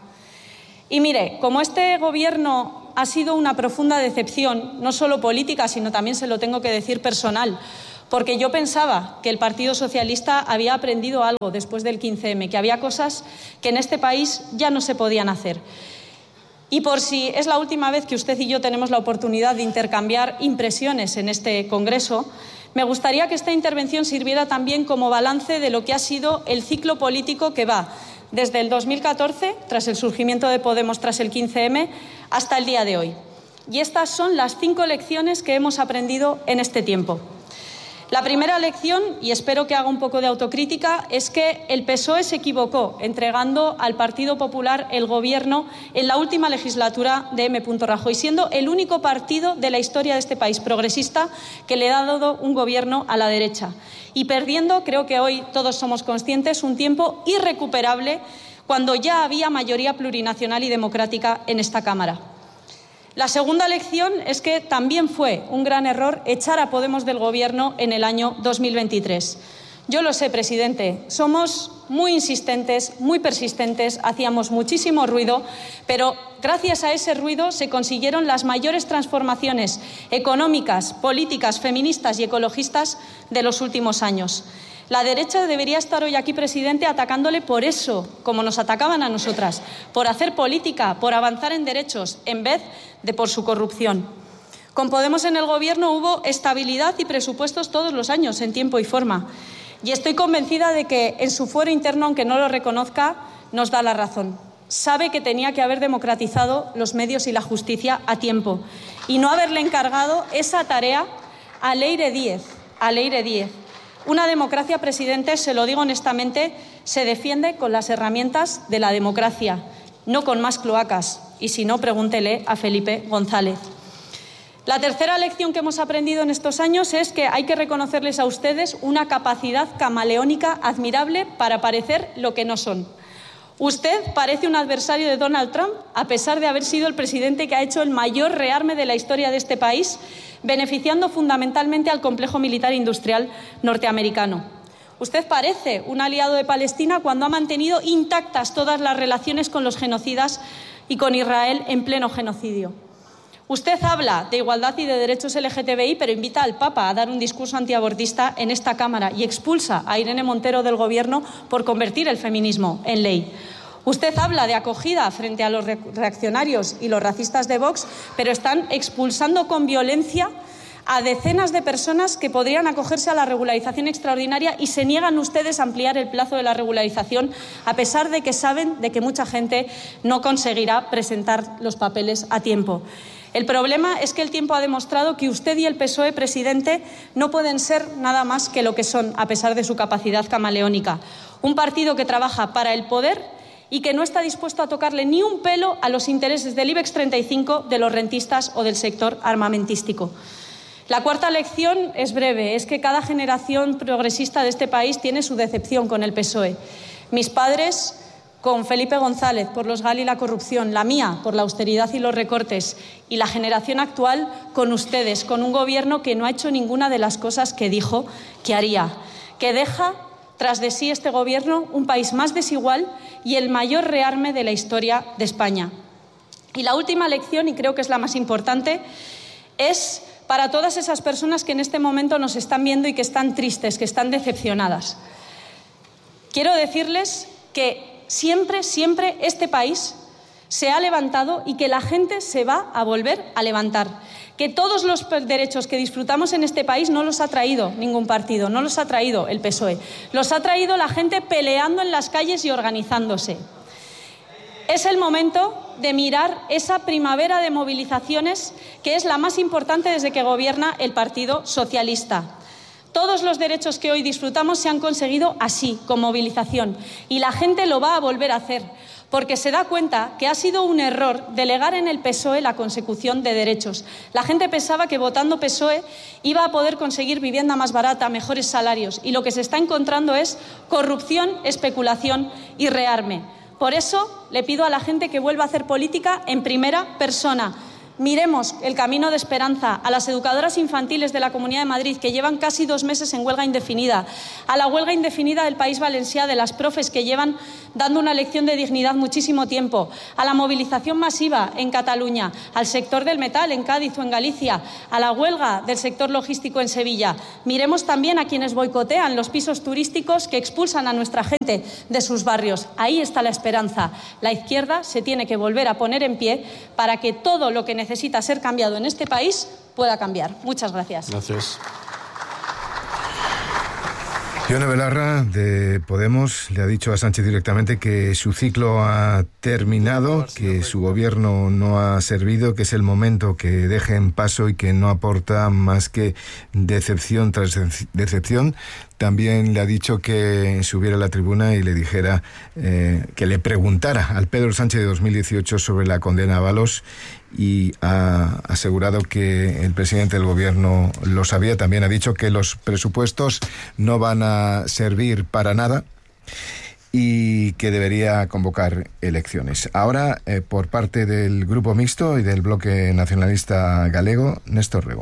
Y mire, como este Gobierno ha sido una profunda decepción, no solo política, sino también, se lo tengo que decir, personal, porque yo pensaba que el Partido Socialista había aprendido algo después del quince eme, que había cosas que en este país ya no se podían hacer. Y por si es la última vez que usted y yo tenemos la oportunidad de intercambiar impresiones en este Congreso, me gustaría que esta intervención sirviera también como balance de lo que ha sido el ciclo político que va desde el dos mil catorce, tras el surgimiento de Podemos tras el quince eme, hasta el día de hoy. Y estas son las cinco lecciones que hemos aprendido en este tiempo. La primera lección, y espero que haga un poco de autocrítica, es que el P S O E se equivocó entregando al Partido Popular el Gobierno en la última legislatura de eme. Rajoy, siendo el único partido de la historia de este país progresista que le ha dado un gobierno a la derecha. Y perdiendo, creo que hoy todos somos conscientes, un tiempo irrecuperable cuando ya había mayoría plurinacional y democrática en esta Cámara. La segunda lección es que también fue un gran error echar a Podemos del Gobierno en el año dos mil veintitrés. Yo lo sé, presidente, somos muy insistentes, muy persistentes, hacíamos muchísimo ruido, pero gracias a ese ruido se consiguieron las mayores transformaciones económicas, políticas, feministas y ecologistas de los últimos años. La derecha debería estar hoy aquí, presidente, atacándole por eso, como nos atacaban a nosotras, por hacer política, por avanzar en derechos, en vez de por su corrupción. Con Podemos en el Gobierno hubo estabilidad y presupuestos todos los años, en tiempo y forma. Y estoy convencida de que en su fuero interno, aunque no lo reconozca, nos da la razón. Sabe que tenía que haber democratizado los medios y la justicia a tiempo y no haberle encargado esa tarea a Leire Díez. A Leire Díez. Una democracia, presidente, se lo digo honestamente, se defiende con las herramientas de la democracia, no con más cloacas. Y si no, pregúntele a Felipe González. La tercera lección que hemos aprendido en estos años es que hay que reconocerles a ustedes una capacidad camaleónica admirable para parecer lo que no son. Usted parece un adversario de Donald Trump, a pesar de haber sido el presidente que ha hecho el mayor rearme de la historia de este país, beneficiando fundamentalmente al complejo militar industrial norteamericano. Usted parece un aliado de Palestina cuando ha mantenido intactas todas las relaciones con los genocidas y con Israel en pleno genocidio. Usted habla de igualdad y de derechos ele ge te be i, pero invita al Papa a dar un discurso antiabortista en esta Cámara y expulsa a Irene Montero del Gobierno por convertir el feminismo en ley. Usted habla de acogida frente a los reaccionarios y los racistas de Vox, pero están expulsando con violencia a decenas de personas que podrían acogerse a la regularización extraordinaria y se niegan ustedes a ampliar el plazo de la regularización, a pesar de que saben de que mucha gente no conseguirá presentar los papeles a tiempo. El problema es que el tiempo ha demostrado que usted y el P S O E, presidente, no pueden ser nada más que lo que son, a pesar de su capacidad camaleónica. Un partido que trabaja para el poder y que no está dispuesto a tocarle ni un pelo a los intereses del IBEX treinta y cinco, de los rentistas o del sector armamentístico. La cuarta lección es breve, es que cada generación progresista de este país tiene su decepción con el P S O E. Mis padres con Felipe González por los GAL y la corrupción, la mía por la austeridad y los recortes, y la generación actual con ustedes, con un Gobierno que no ha hecho ninguna de las cosas que dijo que haría, que deja tras de sí este Gobierno un país más desigual y el mayor rearme de la historia de España. Y la última lección, y creo que es la más importante, es para todas esas personas que en este momento nos están viendo y que están tristes, que están decepcionadas. Quiero decirles que siempre, siempre este país se ha levantado y que la gente se va a volver a levantar. Que todos los derechos que disfrutamos en este país no los ha traído ningún partido, no los ha traído el P S O E. Los ha traído la gente peleando en las calles y organizándose. Es el momento de mirar esa primavera de movilizaciones que es la más importante desde que gobierna el Partido Socialista. Todos los derechos que hoy disfrutamos se han conseguido así, con movilización, y la gente lo va a volver a hacer, porque se da cuenta que ha sido un error delegar en el P S O E la consecución de derechos. La gente pensaba que votando P S O E iba a poder conseguir vivienda más barata, mejores salarios, y lo que se está encontrando es corrupción, especulación y rearme. Por eso le pido a la gente que vuelva a hacer política en primera persona. Miremos el camino de esperanza a las educadoras infantiles de la Comunidad de Madrid, que llevan casi dos meses en huelga indefinida, a la huelga indefinida del País Valencià de las profes, que llevan dando una lección de dignidad muchísimo tiempo, a la movilización masiva en Cataluña, al sector del metal en Cádiz o en Galicia, a la huelga del sector logístico en Sevilla. Miremos también a quienes boicotean los pisos turísticos que expulsan a nuestra gente de sus barrios. Ahí está la esperanza. La izquierda se tiene que volver a poner en pie para que todo lo que necesita necesita ser cambiado en este país pueda cambiar. Muchas gracias. Gracias. Ione Belarra, de Podemos, le ha dicho a Sánchez directamente que su ciclo ha terminado, que su gobierno no ha servido, que es el momento que deje en paso y que no aporta más que decepción tras decepción. También le ha dicho que subiera a la tribuna y le dijera, eh, que le preguntara al Pedro Sánchez de dos mil dieciocho sobre la condena a Ábalos, y ha asegurado que el presidente del gobierno lo sabía. También ha dicho que los presupuestos no van a servir para nada y que debería convocar elecciones. Ahora, eh, por parte del Grupo Mixto y del Bloque Nacionalista Galego, Néstor Rego.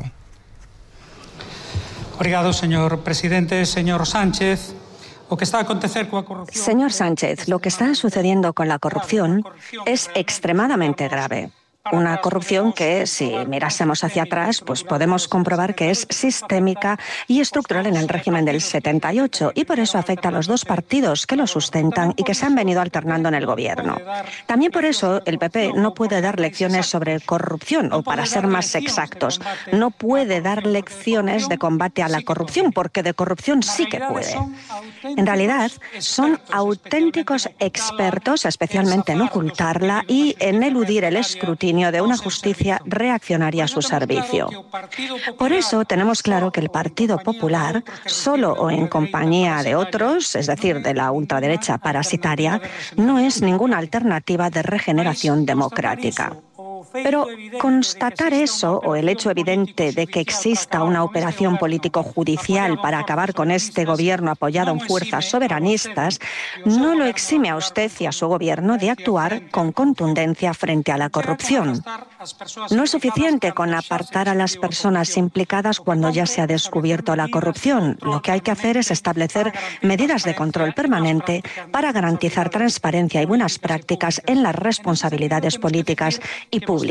Obrigado, señor presidente. Señor Sánchez, o que está a acontecer coa corrupción... Señor Sánchez, lo que está sucediendo con la corrupción es extremadamente grave. Una corrupción que, si mirásemos hacia atrás, pues podemos comprobar que es sistémica y estructural en el régimen del setenta y ocho, y por eso afecta a los dos partidos que lo sustentan y que se han venido alternando en el gobierno. También por eso el P P no puede dar lecciones sobre corrupción, o para ser más exactos, no puede dar lecciones de combate a la corrupción, porque de corrupción sí que puede. En realidad, son auténticos expertos, especialmente en ocultarla y en eludir el escrutinio de una justicia reaccionaria a su servicio. Por eso tenemos claro que el Partido Popular, solo o en compañía de otros, es decir, de la ultraderecha parasitaria, no es ninguna alternativa de regeneración democrática. Pero constatar eso, o el hecho evidente de que exista una operación político-judicial para acabar con este gobierno apoyado en fuerzas soberanistas, no lo exime a usted y a su gobierno de actuar con contundencia frente a la corrupción. No es suficiente con apartar a las personas implicadas cuando ya se ha descubierto la corrupción. Lo que hay que hacer es establecer medidas de control permanente para garantizar transparencia y buenas prácticas en las responsabilidades políticas y públicas.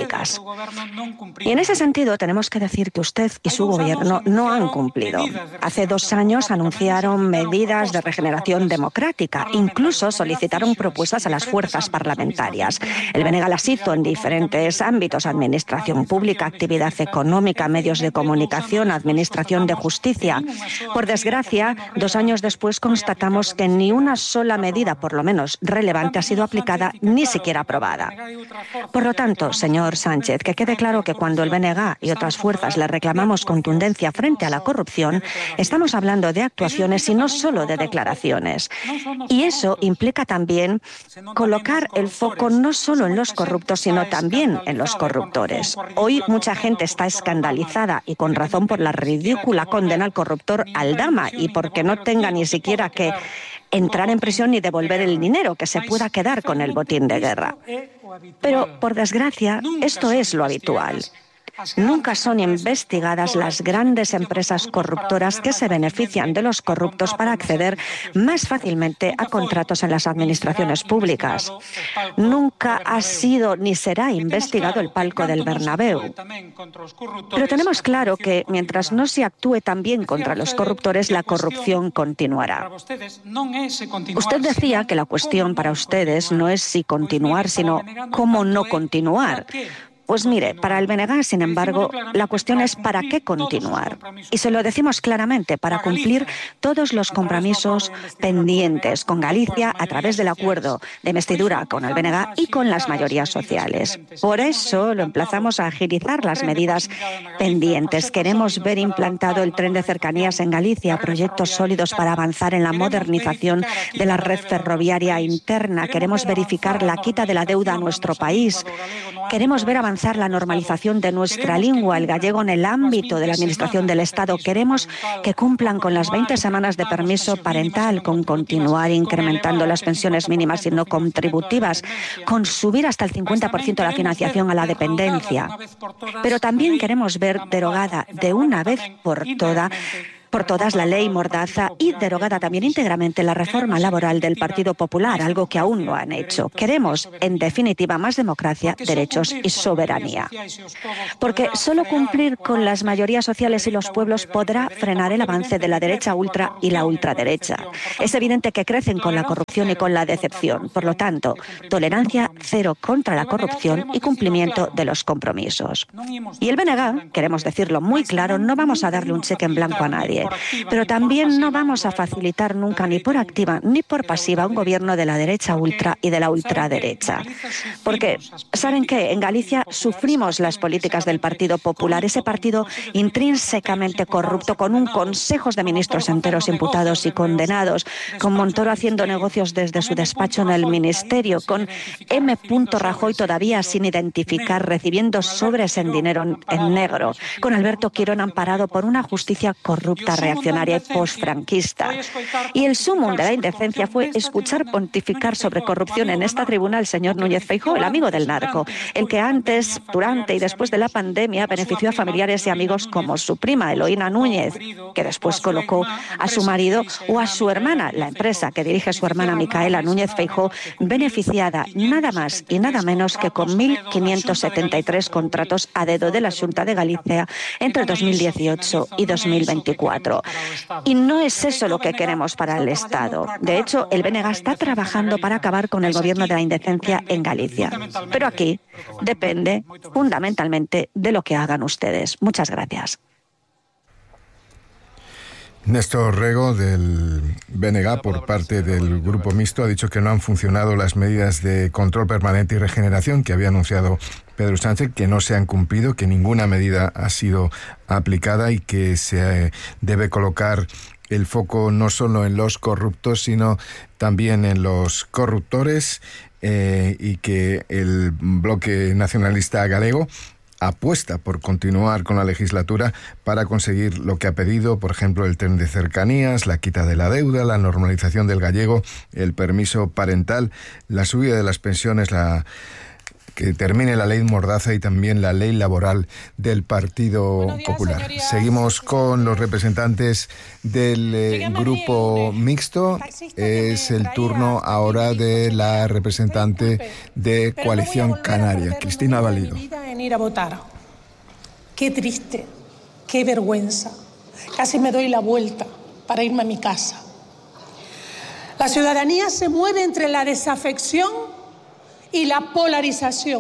Y en ese sentido tenemos que decir que usted y su gobierno no han cumplido. Hace dos años anunciaron medidas de regeneración democrática, incluso solicitaron propuestas a las fuerzas parlamentarias. El B N G las hizo en diferentes ámbitos: administración pública, actividad económica, medios de comunicación, administración de justicia. Por desgracia, dos años después constatamos que ni una sola medida, por lo menos relevante, ha sido aplicada, ni siquiera aprobada. Por lo tanto, señor Sánchez, que quede claro que cuando el B N G y otras fuerzas le reclamamos contundencia frente a la corrupción, estamos hablando de actuaciones y no solo de declaraciones. Y eso implica también colocar el foco no solo en los corruptos, sino también en los corruptores. Hoy mucha gente está escandalizada, y con razón, por la ridícula condena al corruptor Aldama, y porque no tenga ni siquiera que entrar en prisión ni devolver el dinero, que se pueda quedar con el botín de guerra. Pero, por desgracia, esto es lo habitual. Nunca son investigadas las grandes empresas corruptoras que se benefician de los corruptos para acceder más fácilmente a contratos en las administraciones públicas. Nunca ha sido ni será investigado el palco del Bernabéu. Pero tenemos claro que mientras no se actúe también contra los corruptores, la corrupción continuará. Usted decía que la cuestión para ustedes no es si continuar, sino cómo no continuar. Pues mire, para el B N G, sin embargo, la cuestión es ¿para qué continuar? Y se lo decimos claramente: para cumplir todos los compromisos pendientes con Galicia a través del acuerdo de investidura con el B N G y con las mayorías sociales. Por eso lo emplazamos a agilizar las medidas pendientes. Queremos ver implantado el tren de cercanías en Galicia, proyectos sólidos para avanzar en la modernización de la red ferroviaria interna. Queremos verificar la quita de la deuda a nuestro país. Queremos ver avanzar avanzar la normalización de nuestra lengua, el gallego, en el ámbito de la Administración del Estado. Queremos que cumplan con las veinte semanas de permiso parental, con continuar incrementando las pensiones mínimas y no contributivas, con subir hasta el cincuenta por ciento la financiación a la dependencia. Pero también queremos ver derogada de una vez por todas por todas la ley Mordaza y derogada también íntegramente la reforma laboral del Partido Popular, algo que aún no han hecho. Queremos, en definitiva, más democracia, derechos y soberanía. Porque solo cumplir con las mayorías sociales y los pueblos podrá frenar el avance de la derecha ultra y la ultraderecha. Es evidente que crecen con la corrupción y con la decepción. Por lo tanto, tolerancia cero contra la corrupción y cumplimiento de los compromisos. Y el B N G, queremos decirlo muy claro, no vamos a darle un cheque en blanco a nadie. Pero también no vamos a facilitar nunca, ni por activa ni por pasiva, un gobierno de la derecha ultra y de la ultraderecha. Porque, ¿saben qué? En Galicia sufrimos las políticas del Partido Popular, ese partido intrínsecamente corrupto, con un consejo de ministros enteros imputados y condenados, con Montoro haciendo negocios desde su despacho en el ministerio, con M. Rajoy todavía sin identificar, recibiendo sobres en dinero en negro, con Alberto Quirón amparado por una justicia corrupta, reaccionaria y postfranquista. Y el sumum de la indecencia fue escuchar pontificar sobre corrupción en esta tribuna al señor Núñez Feijóo, el amigo del narco, el que antes, durante y después de la pandemia benefició a familiares y amigos como su prima Eloína Núñez, que después colocó a su marido, o a su hermana, la empresa que dirige su hermana Micaela Núñez Feijóo, beneficiada nada más y nada menos que con mil quinientos setenta y tres contratos a dedo de la Xunta de Galicia entre dos mil dieciocho y dos mil veinticuatro. Y no es eso lo que queremos para el Estado. De hecho, el B N G está trabajando para acabar con el gobierno de la indecencia en Galicia. Pero aquí depende fundamentalmente de lo que hagan ustedes. Muchas gracias. Néstor Rego, del B N G, por parte del Grupo Mixto, ha dicho que no han funcionado las medidas de control permanente y regeneración que había anunciado Pedro Sánchez, que no se han cumplido, que ninguna medida ha sido aplicada y que se debe colocar el foco no solo en los corruptos, sino también en los corruptores, eh, y que el bloque nacionalista galego apuesta por continuar con la legislatura para conseguir lo que ha pedido, por ejemplo, el tren de cercanías, la quita de la deuda, la normalización del gallego, el permiso parental, la subida de las pensiones, la que termine la ley Mordaza y también la ley laboral del Partido días, Popular. Señorías. Seguimos con los representantes del eh, Grupo Mixto. Es el turno ahora de la representante de Coalición Canaria, Cristina Valido. En ir a votar. Qué triste, qué vergüenza. Casi me doy la vuelta para irme a mi casa. La ciudadanía se mueve entre la desafección y la polarización.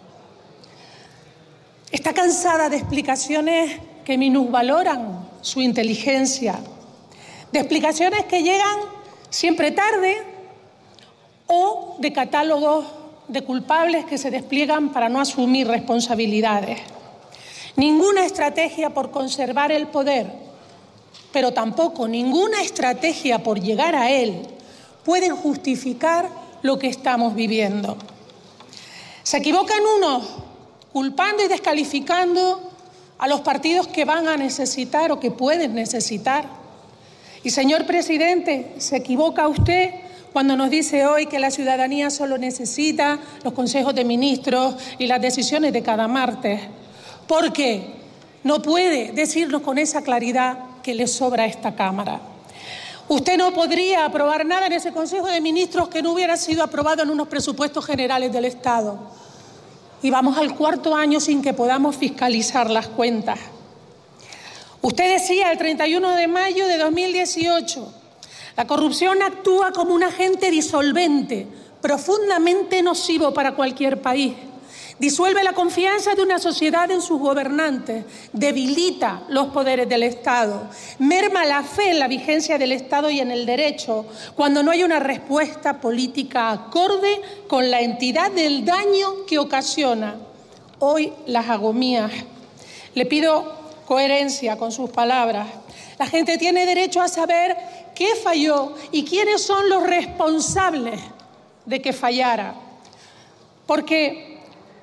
Está cansada de explicaciones que minusvaloran su inteligencia, de explicaciones que llegan siempre tarde o de catálogos de culpables que se despliegan para no asumir responsabilidades. Ninguna estrategia por conservar el poder, pero tampoco ninguna estrategia por llegar a él pueden justificar lo que estamos viviendo. Se equivocan unos culpando y descalificando a los partidos que van a necesitar o que pueden necesitar. Y, señor presidente, se equivoca usted cuando nos dice hoy que la ciudadanía solo necesita los consejos de ministros y las decisiones de cada martes, porque no puede decirnos con esa claridad que le sobra a esta Cámara. Usted no podría aprobar nada en ese Consejo de Ministros que no hubiera sido aprobado en unos presupuestos generales del Estado. Y vamos al cuarto año sin que podamos fiscalizar las cuentas. Usted decía el treinta y uno de mayo de dos mil dieciocho, la corrupción actúa como un agente disolvente, profundamente nocivo para cualquier país. Disuelve la confianza de una sociedad en sus gobernantes, debilita los poderes del Estado, merma la fe en la vigencia del Estado y en el derecho cuando no hay una respuesta política acorde con la entidad del daño que ocasiona. Hoy las hago mías. Le pido coherencia con sus palabras. La gente tiene derecho a saber qué falló y quiénes son los responsables de que fallara. Porque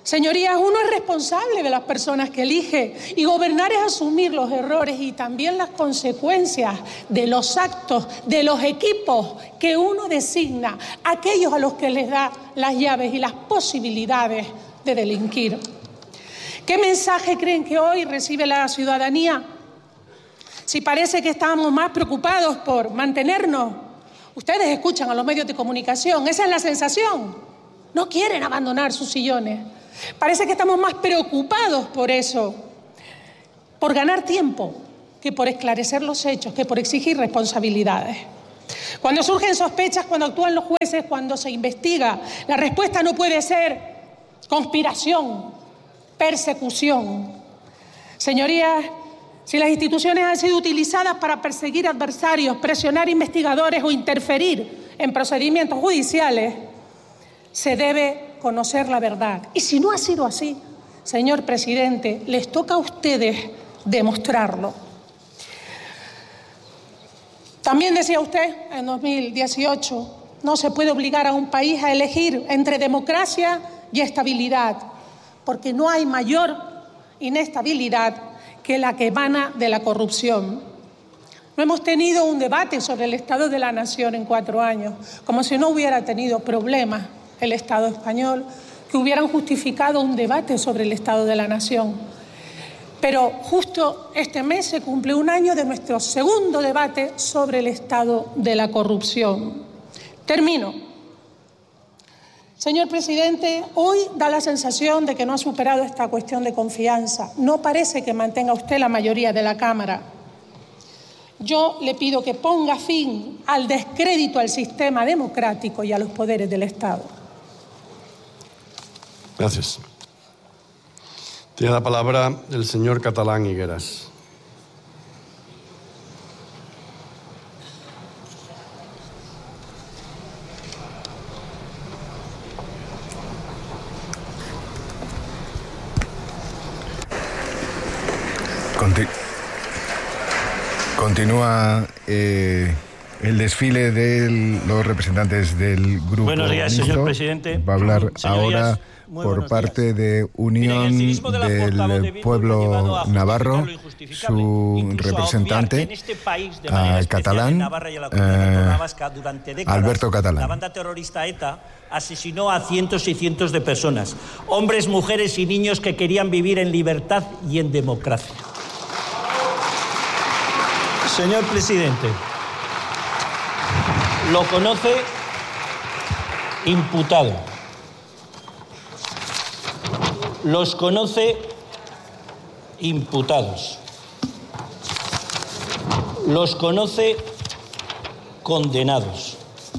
Señorías, uno es responsable de las personas que elige y gobernar es asumir los errores y también las consecuencias de los actos, de los equipos que uno designa, aquellos a los que les da las llaves y las posibilidades de delinquir. ¿Qué mensaje creen que hoy recibe la ciudadanía? Si parece que estamos más preocupados por mantenernos, ustedes escuchan a los medios de comunicación, esa es la sensación. No quieren abandonar sus sillones. Parece que estamos más preocupados por eso, por ganar tiempo, que por esclarecer los hechos, que por exigir responsabilidades. Cuando surgen sospechas, cuando actúan los jueces, cuando se investiga, la respuesta no puede ser conspiración, persecución. Señorías, si las instituciones han sido utilizadas para perseguir adversarios, presionar investigadores o interferir en procedimientos judiciales, se debe conocer la verdad. Y si no ha sido así, señor presidente, les toca a ustedes demostrarlo. También decía usted en dos mil dieciocho, no se puede obligar a un país a elegir entre democracia y estabilidad, porque no hay mayor inestabilidad que la que emana de la corrupción. No hemos tenido un debate sobre el estado de la nación en cuatro años, como si no hubiera tenido problemas el Estado español, que hubieran justificado un debate sobre el estado de la nación. Pero justo este mes se cumple un año de nuestro segundo debate sobre el estado de la corrupción. Termino. Señor presidente, hoy da la sensación de que no ha superado esta cuestión de confianza. No parece que mantenga usted la mayoría de la Cámara. Yo le pido que ponga fin al descrédito al sistema democrático y a los poderes del Estado. Gracias. Tiene la palabra el señor Catalán Higueras. Conti- continúa eh, el desfile de los representantes del grupo. Buenos días, mixto. señor presidente. Va a hablar Señorías, ahora por parte de Unión del Pueblo Navarro, su representante uh, catalán, uh, Alberto Catalán. La banda terrorista ETA asesinó a cientos y cientos de personas, hombres, mujeres y niños que querían vivir en libertad y en democracia. Señor presidente, lo conoce imputado. Los conoce imputados. Los conoce condenados.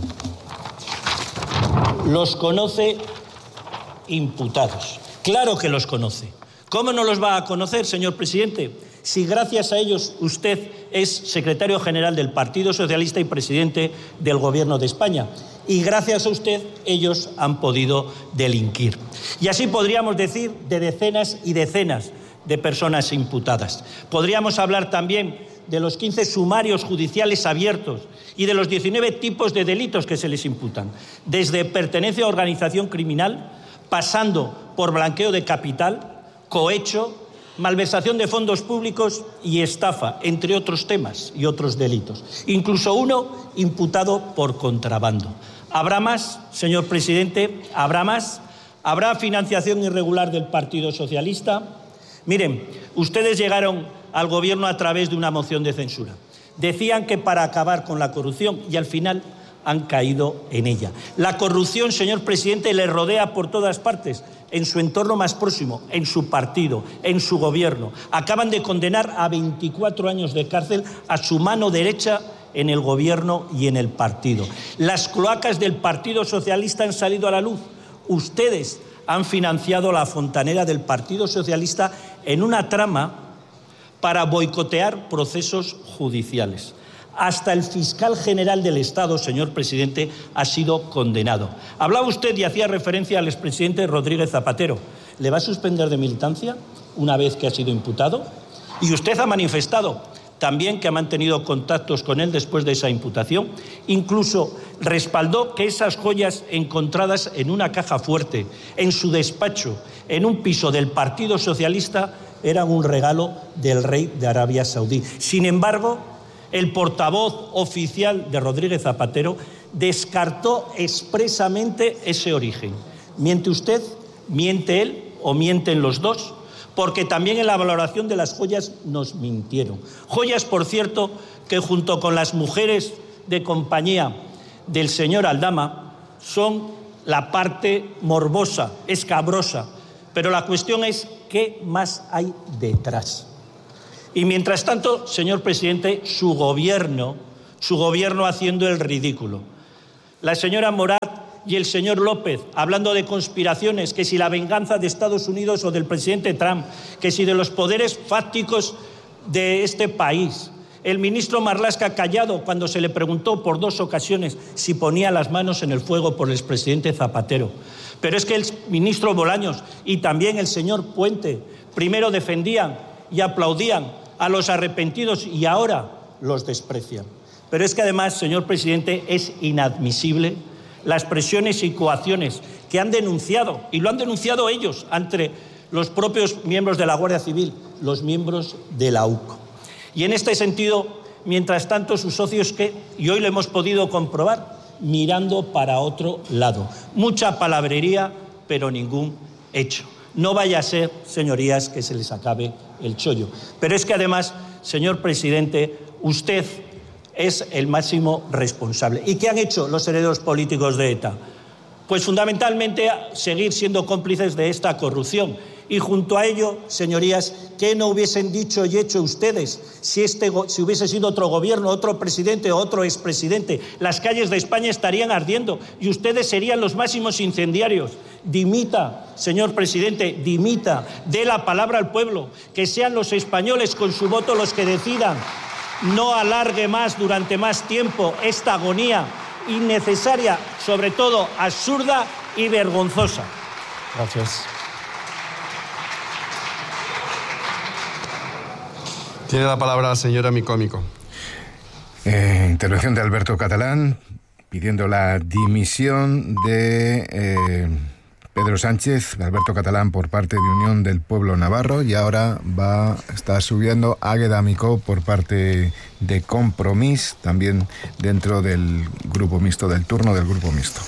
Los conoce imputados. Claro que los conoce. ¿Cómo no los va a conocer, señor presidente? Si gracias a ellos usted es secretario general del Partido Socialista y presidente del Gobierno de España. Y gracias a usted ellos han podido delinquir. Y así podríamos decir de decenas y decenas de personas imputadas. Podríamos hablar también de los quince sumarios judiciales abiertos y de los diecinueve tipos de delitos que se les imputan, desde pertenencia a organización criminal, pasando por blanqueo de capital, cohecho, malversación de fondos públicos y estafa, entre otros temas y otros delitos. Incluso uno imputado por contrabando. ¿Habrá más, señor presidente? ¿Habrá más? ¿Habrá financiación irregular del Partido Socialista? Miren, ustedes llegaron al gobierno a través de una moción de censura. Decían que para acabar con la corrupción y al final han caído en ella. La corrupción, señor presidente, le rodea por todas partes, en su entorno más próximo, en su partido, en su gobierno. Acaban de condenar a veinticuatro años de cárcel a su mano derecha en el gobierno y en el partido. Las cloacas del Partido Socialista han salido a la luz. Ustedes han financiado la fontanera del Partido Socialista en una trama para boicotear procesos judiciales. Hasta el fiscal general del Estado, señor presidente, ha sido condenado. Hablaba usted y hacía referencia al expresidente Rodríguez Zapatero. ¿Le va a suspender de militancia una vez que ha sido imputado? Y usted ha manifestado también que ha mantenido contactos con él después de esa imputación, incluso respaldó que esas joyas encontradas en una caja fuerte, en su despacho, en un piso del Partido Socialista, eran un regalo del rey de Arabia Saudí. Sin embargo, el portavoz oficial de Rodríguez Zapatero descartó expresamente ese origen. ¿Miente usted? ¿Miente él? ¿O mienten los dos? Porque también en la valoración de las joyas nos mintieron. Joyas, por cierto, que junto con las mujeres de compañía del señor Aldama son la parte morbosa, escabrosa. Pero la cuestión es qué más hay detrás. Y mientras tanto, señor presidente, su gobierno, su gobierno haciendo el ridículo. La señora Morat y el señor López hablando de conspiraciones, que si la venganza de Estados Unidos o del presidente Trump, que si de los poderes fácticos de este país. El ministro Marlaska callado cuando se le preguntó por dos ocasiones si ponía las manos en el fuego por el expresidente Zapatero. Pero es que el ministro Bolaños y también el señor Puente primero defendían y aplaudían a los arrepentidos y ahora los desprecian. Pero es que además, señor presidente, es inadmisible las presiones y coacciones que han denunciado, y lo han denunciado ellos ante los propios miembros de la Guardia Civil, los miembros de la U C O. Y en este sentido, mientras tanto, sus socios que, y hoy lo hemos podido comprobar, mirando para otro lado. Mucha palabrería, pero ningún hecho. No vaya a ser, señorías, que se les acabe el chollo. Pero es que además, señor presidente, usted es el máximo responsable. ¿Y qué han hecho los herederos políticos de ETA? Pues fundamentalmente seguir siendo cómplices de esta corrupción. Y junto a ello, señorías, ¿qué no hubiesen dicho y hecho ustedes si, este, si hubiese sido otro gobierno, otro presidente o otro expresidente? Las calles de España estarían ardiendo y ustedes serían los máximos incendiarios. Dimita, señor presidente, dimita, dé la palabra al pueblo, que sean los españoles con su voto los que decidan. No alargue más durante más tiempo esta agonía innecesaria, sobre todo absurda y vergonzosa. Gracias. Tiene la palabra la señora Micómico. Eh, intervención de Alberto Catalán pidiendo la dimisión de eh, Pedro Sánchez, de Alberto Catalán por parte de Unión del Pueblo Navarro, y ahora va está subiendo Águeda Micó por parte de Compromís, también dentro del grupo mixto, del turno del grupo mixto.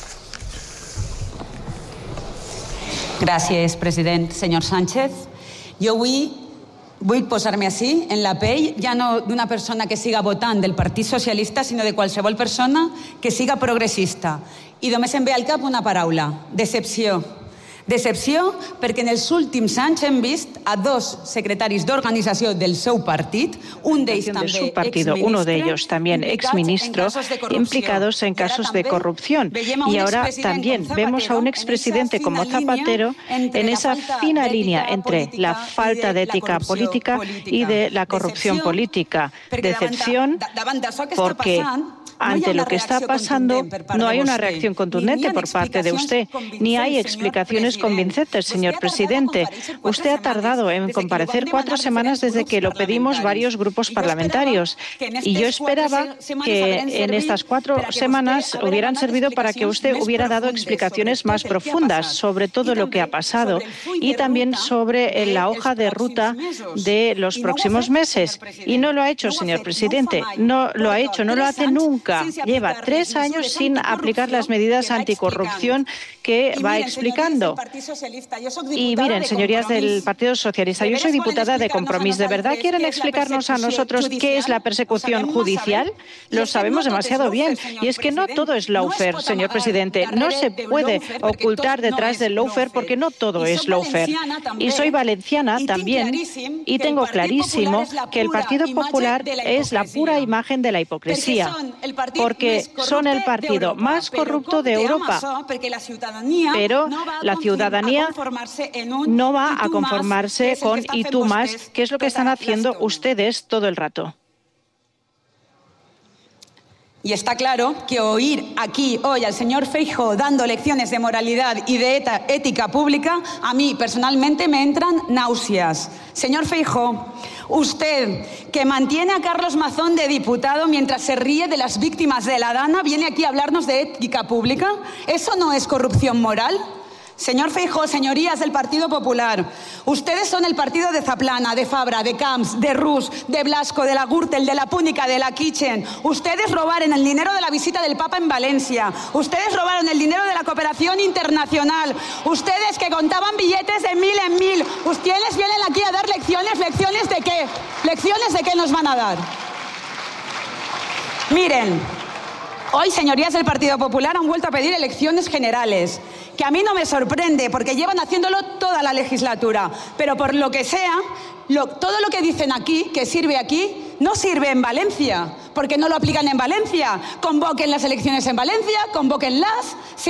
Gràcies, president. Senyor Sánchez, jo avui vull posar-me així, en la pell, ja no d'una persona que siga votant del Partit Socialista, sinó de qualsevol persona que siga progressista. I només em ve al cap una paraula: decepció. Decepció perquè en els últims anys hem vist a dos secretaris d'organització del seu partit, un d'ells també partido, uno de ellos también exministro, implicados en casos de corrupción. Y ahora también vemos a un expresidente como Zapatero en esa fina línea entre la falta de ética política y de la corrupción política. Decepción porque ante lo que está pasando no hay una reacción contundente por parte de usted, ni hay explicaciones convincentes, señor presidente. Usted ha tardado en comparecer cuatro semanas desde que lo pedimos varios grupos parlamentarios, y yo esperaba que en estas cuatro semanas hubieran servido para que usted hubiera dado explicaciones más profundas sobre todo lo que ha pasado y también sobre la hoja de ruta de los próximos meses. Y no lo ha hecho, señor presidente, no lo ha hecho, no lo hace nunca. Lleva tres años sin aplicar las medidas anticorrupción que va explicando. Y miren, señorías del Partido Socialista, yo soy diputada de Compromís. ¿De verdad quieren explicarnos a nosotros qué es la persecución judicial? Lo sabemos demasiado bien. Y es que no todo es lawfare, señor presidente. No se puede ocultar detrás del lawfare porque no todo es lawfare. Y soy valenciana también y tengo clarísimo que el Partido Popular es la pura imagen de la hipocresía, porque son el partido más corrupto de Europa. Pero la ciudadanía no va a conformarse con y tú más, que es lo que están haciendo ustedes todo el rato. Y está claro que oír aquí hoy al señor Feijóo dando lecciones de moralidad y de eta, ética pública, a mí personalmente me entran náuseas. Señor Feijóo, usted, que mantiene a Carlos Mazón de diputado mientras se ríe de las víctimas de la Dana, ¿viene aquí a hablarnos de ética pública? ¿Eso no es corrupción moral? Señor Feijóo, señorías del Partido Popular, ustedes son el partido de Zaplana, de Fabra, de Camps, de Rus, de Blasco, de la Gürtel, de la Púnica, de la Kitchen. Ustedes robaron el dinero de la visita del Papa en Valencia. Ustedes robaron el dinero de la cooperación internacional. Ustedes que contaban billetes de mil en mil. Ustedes vienen aquí a dar lecciones. ¿Lecciones de qué? ¿Lecciones de qué nos van a dar? Miren, hoy, señorías del Partido Popular, han vuelto a pedir elecciones generales, que a mí no me sorprende, porque llevan haciéndolo toda la legislatura. Pero por lo que sea, lo, todo lo que dicen aquí, que sirve aquí, no sirve en Valencia, porque no lo aplican en Valencia. Convoquen las elecciones en Valencia, convóquenlas.